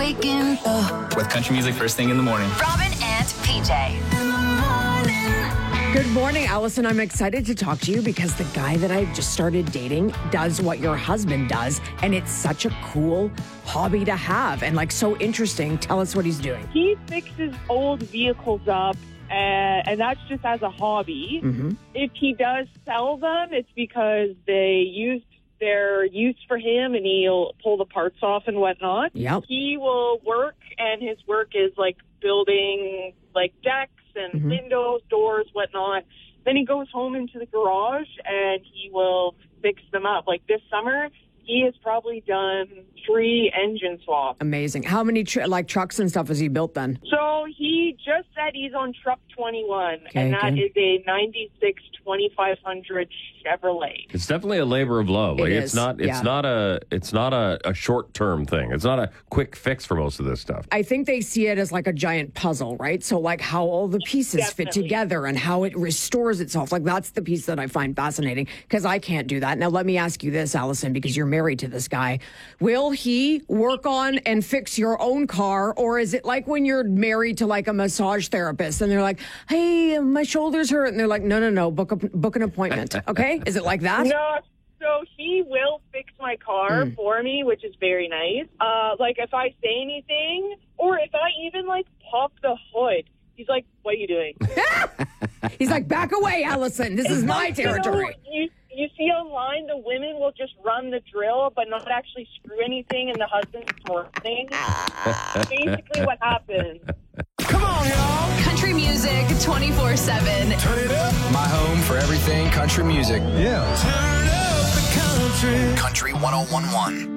waking up. With country music first thing in the morning. Robin and PJ. Good morning, Allison. I'm excited to talk to you because the guy that I just started dating does what your husband does, and it's such a cool hobby to have and like so interesting. Tell us what he's doing. He fixes old vehicles up, and that's just as a hobby. Mm-hmm. If he does sell them, it's because they used their use for him, and he'll pull the parts off and whatnot. Yep. He will work, and his work is like building like decks and windows, doors, whatnot. Then he goes home into the garage, and he will fix them up. Like this summer, he has probably done 3 engine swaps. Amazing. How many trucks and stuff has he built then? So he just said he's on truck 21, and that is a 96 2500 Chevrolet. It's definitely a labor of love. Like It's not a short-term thing. It's not a quick fix for most of this stuff. I think they see it as like a giant puzzle, right? So like how all the pieces fit together and how it restores itself. Like that's the piece that I find fascinating because I can't do that. Now let me ask you this, Allison, because you're married to this guy. Will he work on and fix your own car, or is it like when you're married to like a massage therapist and they're like, hey, my shoulders hurt, and they're like, no, book an appointment. Okay, is it like that? No, so he will fix my car for me, which is very nice. Like if I say anything, or if I even like pop the hood, he's like, what are you doing? He's like, back away, Allison. This is my territory. You see online, the women will just run the drill, but not actually screw anything, and the husband's working. Basically what happens. Come on, y'all. Country music 24/7. Turn it up. My home for everything country music. Yeah. Turn up the country. Country 101.1.